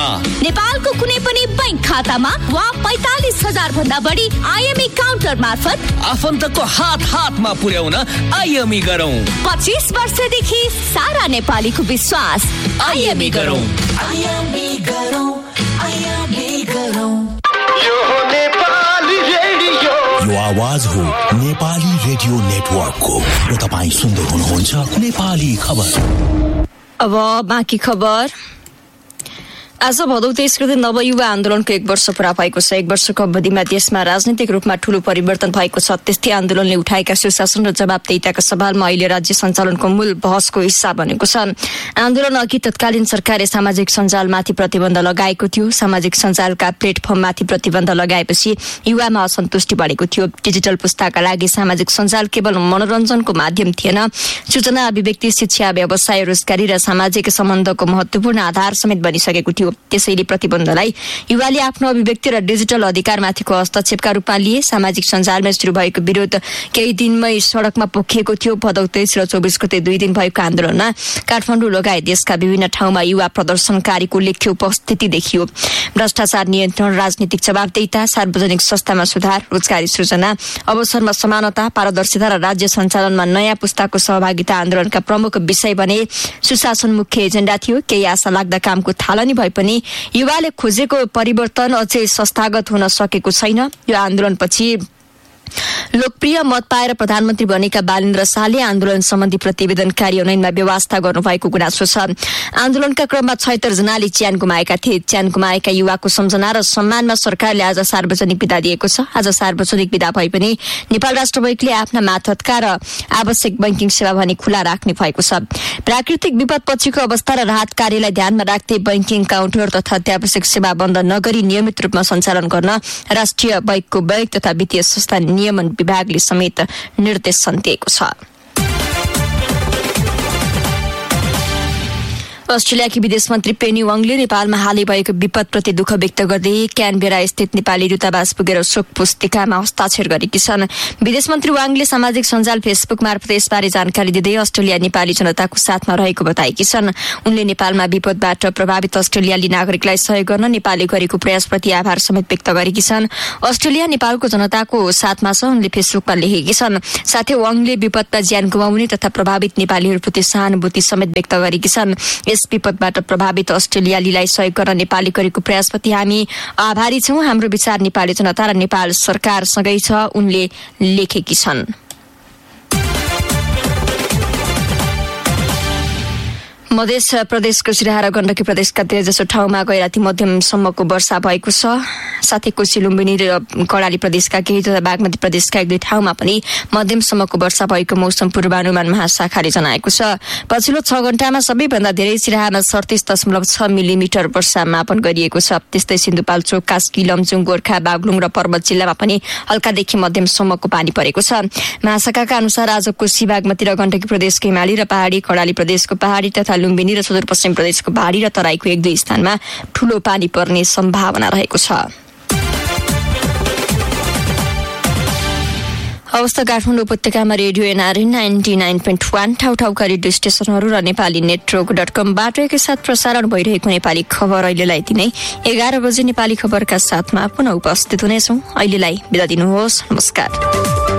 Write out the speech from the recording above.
नेपालको कुनै पनि बैंक खातामा वा 45,000 भन्दा बढी आइएमई काउन्टर मार्फत आफन्तको हातमा पुर्याउन आइएमई गरौँ। 25 वर्षदेखि सारा नेपालीको विश्वास। आइएमई गरौँ। यो आवाज हो नेपाली रेडियो नेटवर्कको र तपाईँ सुन्दै हुनुहुन्छ नेपाली खबर। अब बाँकी खबर। आज भदौ 23 गते नवयुवा आन्दोलनको 1 वर्ष पूरा भएको छ। 1 वर्षको अवधिमा देशमा राजनीतिक रूपमा ठूलो परिवर्तन भएको छ। त्यस्तै आन्दोलनले उठाएका सुशासन र जवाबदेहिताका सवालमा अहिले राज्य सञ्चालनको मूल बहसको हिस्सा बनेको छ। आन्दोलन अघि तत्कालीन सरकारले सामाजिक सञ्जालमाथि प्रतिबन्ध लगाएको थियो। सामाजिक सञ्जालका प्लेटफर्ममाथि प्रतिबन्ध लगाएपछि युवामा असन्तुष्टि बढेको थियो। डिजिटल पुस्ताका लागि सामाजिक सञ्जाल केवल मनोरञ्जनको माध्यम थिएन, सूचना अभिव्यक्ति, शिक्षा, व्यवसाय, रोजगारी र सामाजिक सम्बन्धको महत्वपूर्ण आधार समेत बनिसकेको थियो। त्यसैले प्रतिबन्धलाई युवाले आफ्नो अभिव्यक्ति र डिजिटल अधिकारमाथिको हस्तक्षेपका रूपमा लिए। सामाजिक सञ्जालमा शुरू भएको विरोध केही दिनमै सड़कमा पोखिएको थियो। भदौ 23 र 24 गते 2 दिन भएको आन्दोलनमा काठमाडौँ लगायत देशका विभिन्न ठाउँमा युवा प्रदर्शनकारीको लेख्य उपस्थिति देखियो। भ्रष्टाचार नियन्त्रण, राजनीतिक जवाबदेहिता, सार्वजनिक संस्थामा सुधार, रोजगारी सृजना, अवसरमा समानता, पारदर्शिता र राज्य सञ्चालनमा नयाँ पुस्ताको सहभागिता आन्दोलनका प्रमुख विषय बने। सुशासन मुख्य एजेन्डा थियो। केही आशा लाग्दा कामको थालनी भए पनि युवाले खोजेको परिवर्तन अझै संस्थागत हुन सकेको छैन। यो आन्दोलनपछि लोकप्रिय मत पाएर प्रधानमन्त्री बनेका बालेन्द्र शाहले आन्दोलन सम्बन्धी प्रतिवेदन कार्यान्वयनमा व्यवस्था गर्नुभएको गुनासो छ। आन्दोलनका क्रममा 76 जनाले ज्यान गुमाएका थिए। ज्यान गुमाएका युवाको सम्झना र सम्मानमा सरकारले आज सार्वजनिक विदा दिएको छ। आज सार्वजनिक विदा भए पनि नेपाल राष्ट्र बैंकले आफ्ना मातहतका र आवश्यक बैंकिङ सेवा भने खुला राख्ने भएको छ। प्राकृतिक विपद पछिको अवस्था र राहत कार्यलाई ध्यानमा राख्दै बैंकिङ काउन्टर तथा अत्यावश्यक सेवा बन्द नगरी नियमित रूपमा सञ्चालन गर्न राष्ट्रिय बैंकको बैंक तथा वित्तीय संस्था नियमन विभागले समेत निर्देशन दिएको छ। अस्ट्रेलियाकी विदेश मन्त्री पेनी वाङले नेपालमा हालै भएको विपदप्रति दुःख व्यक्त गर्दै क्यानबेरा स्थित नेपाली दूतावास पुगेर शोक पुस्तिकामा हस्ताक्षर गरेकी छन्। विदेश मन्त्री वाङले सामाजिक सञ्जाल फेसबुक मार्फत यसबारे जानकारी दिँदै अस्ट्रेलिया नेपाली जनताको साथमा रहेको बताएकी छन्। उनले नेपालमा विपदबाट प्रभावित अस्ट्रेलियाली नागरिकलाई सहयोग गर्न नेपालले गरेको प्रयासप्रति आभार समेत व्यक्त गरेकी छन्। अस्ट्रेलिया नेपालको जनताको साथमा छ, उनले फेसबुकमा लेखेकी छन्। साथै वाङले विपदमा ज्यान गुमाउने तथा प्रभावित नेपालीहरूप्रति सहानुभूति समेत व्यक्त गरेकी छन्। विपदबाट प्रभावित अस्ट्रेलियालीलाई सहयोग गर्न नेपालले गरेको प्रयासप्रति हामी आभारी छौं। हाम्रो विचार नेपाली जनता र नेपाल सरकारसँगै छ, उनले लेखेकी छन्। मध्य प्रदेशको सिराहा र गण्डकी प्रदेशका धेरैजसो ठाउँमा गैराती मध्यमसम्मको वर्षा भएको छ। साथै कोशी, लुम्बिनी र कर्णाली प्रदेशका केही तथा बागमती प्रदेशका 1-2 ठाउँमा पनि मध्यमसम्मको वर्षा भएको मौसम पूर्वानुमान महाशाखाले जनाएको छ। पछिल्लो 6 घण्टामा सबैभन्दा धेरै सिराहामा 37.6 मिलिमिटर वर्षा मापन गरिएको छ। त्यस्तै सिन्धुपाल्चोक, कास्की, लमजुङ, गोर्खा, बागलुङ र पर्वत जिल्लामा पनि हल्कादेखि मध्यमसम्मको पानी परेको छ। महाशाखाका अनुसार आज कोशी, बागमती र गण्डकी प्रदेशको हिमाली र पहाडी, कर्णाली प्रदेशको पहाडी तथा लुम्बिनी र सुदूरपश्चिम प्रदेशको पहाडी र तराईको 1-2 स्थानमा ठूलो पानी पर्ने सम्भावना रहेको छ। अवस्था काठमाडौँ उपत्यकामा रेडियो एनआरएन 99.1 ठाउँ-ठाउँका रेडियो स्टेशनहरू र नेपाली नेटवर्क.com-बाट एकैसाथ प्रसारण भइरहेको नेपाली खबर अहिलेलाई यति नै। 11 बजे नेपाली खबरका साथमा पुनः उपस्थित हुनेछौँ। अहिलेलाई बिदा दिनुहोस्। नमस्कार।